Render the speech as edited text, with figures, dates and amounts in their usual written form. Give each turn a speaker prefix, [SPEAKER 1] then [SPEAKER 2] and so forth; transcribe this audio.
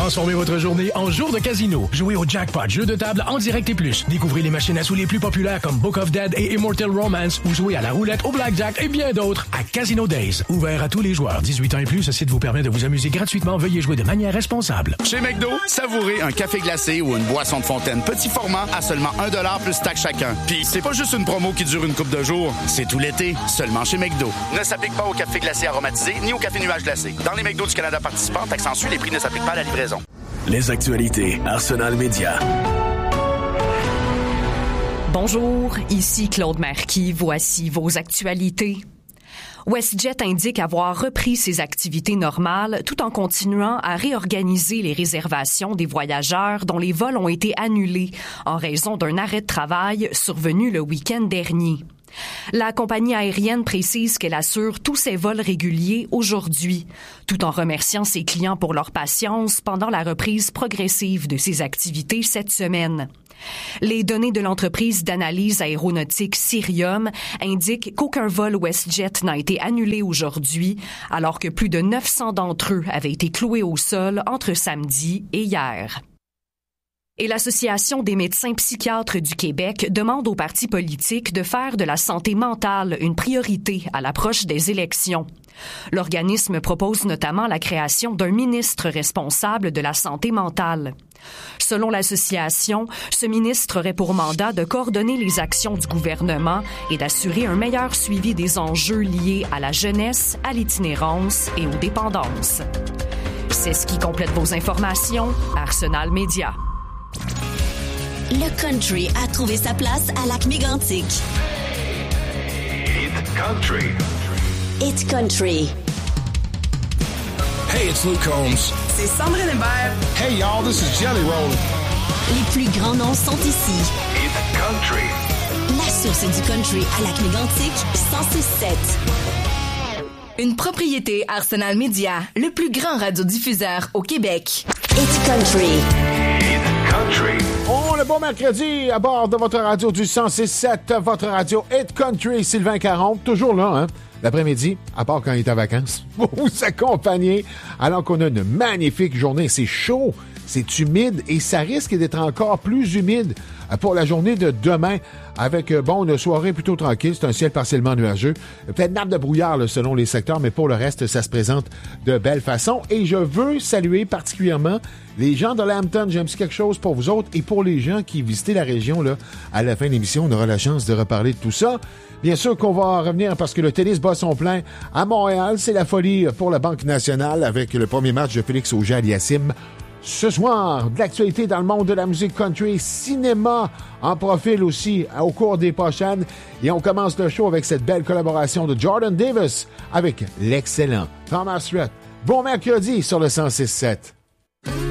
[SPEAKER 1] Transformez votre journée en jour de casino. Jouez au Jackpot, jeu de table en direct et plus. Découvrez les machines à sous les plus populaires comme Book of Dead et Immortal Romance ou jouez à la roulette, au blackjack et bien d'autres à Casino Days. Ouvert à tous les joueurs. 18 ans et plus, ce site vous permet de vous amuser gratuitement. Veuillez jouer de manière responsable.
[SPEAKER 2] Chez McDo, savourez un café glacé ou une boisson de fontaine petit format à seulement 1$ plus taxe chacun. Puis c'est pas juste une promo qui dure une couple de jours, c'est tout l'été, seulement chez McDo. Ne s'applique pas au café glacé aromatisé ni au café nuage glacé. Dans les McDo du Canada participants, taxe en sus, les prix ne s'appliquent pas à la livraison.
[SPEAKER 3] Les actualités Arsenal Média.
[SPEAKER 4] Bonjour, ici Claude Marquis. Voici vos actualités. WestJet indique avoir repris ses activités normales tout en continuant à réorganiser les réservations des voyageurs dont les vols ont été annulés en raison d'un arrêt de travail survenu le week-end dernier. La compagnie aérienne précise qu'elle assure tous ses vols réguliers aujourd'hui, tout en remerciant ses clients pour leur patience pendant la reprise progressive de ses activités cette semaine. Les données de l'entreprise d'analyse aéronautique Cirium indiquent qu'aucun vol WestJet n'a été annulé aujourd'hui, alors que plus de 900 d'entre eux avaient été cloués au sol entre samedi et hier. Et l'Association des médecins psychiatres du Québec demande aux partis politiques de faire de la santé mentale une priorité à l'approche des élections. L'organisme propose notamment la création d'un ministre responsable de la santé mentale. Selon l'association, ce ministre aurait pour mandat de coordonner les actions du gouvernement et d'assurer un meilleur suivi des enjeux liés à la jeunesse, à l'itinérance et aux dépendances. C'est ce qui complète vos informations. Arsenal Média.
[SPEAKER 5] Le country a trouvé sa place à Lac-Mégantic.
[SPEAKER 3] It's country.
[SPEAKER 5] It's country.
[SPEAKER 6] Hey, it's Luke Combs.
[SPEAKER 7] C'est Sandrine Hébert.
[SPEAKER 6] Hey, y'all, this is Jelly Roll.
[SPEAKER 5] Les plus grands noms sont ici.
[SPEAKER 3] It's country.
[SPEAKER 5] La source du country à Lac-Mégantic, 106.7.
[SPEAKER 7] Une propriété Arsenal Média, le plus grand radiodiffuseur au Québec.
[SPEAKER 5] It's country.
[SPEAKER 3] It's country.
[SPEAKER 8] Oh, le bon mercredi à bord de votre radio du 106.7, votre radio Hit Country, Sylvain Caron, toujours là, hein? L'après-midi, à part quand il est en vacances, pour vous accompagner, alors qu'on a une magnifique journée. C'est chaud, c'est humide et ça risque d'être encore plus humide pour la journée de demain avec, une soirée plutôt tranquille. C'est un ciel partiellement nuageux. Peut-être nappe de brouillard là, selon les secteurs, mais pour le reste, ça se présente de belle façon. Et je veux saluer particulièrement les gens de Lambton. J'ai un petit quelque chose pour vous autres et pour les gens qui visitaient la région. Là, à la fin de l'émission, on aura la chance de reparler de tout ça. Bien sûr qu'on va revenir parce que le tennis bat son plein à Montréal. C'est la folie pour la Banque nationale avec le premier match de Félix Auger-Aliassime. Ce soir, de l'actualité dans le monde de la musique country, cinéma en profil aussi au cours des prochaines. Et on commence le show avec cette belle collaboration de Jordan Davis avec l'excellent Thomas Rhett. Bon mercredi sur le 106.7.